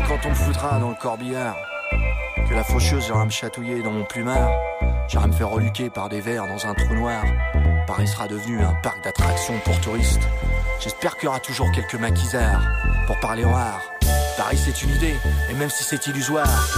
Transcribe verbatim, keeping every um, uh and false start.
quand on me foutra dans le corbillard, que la faucheuse viendra me chatouiller dans mon plumard, j'irai me faire reluquer par des vers dans un trou noir. Paris sera devenu un parc d'attractions pour touristes. J'espère qu'il y aura toujours quelques maquisards pour parler au rare. Paris c'est une idée, et même si c'est illusoire,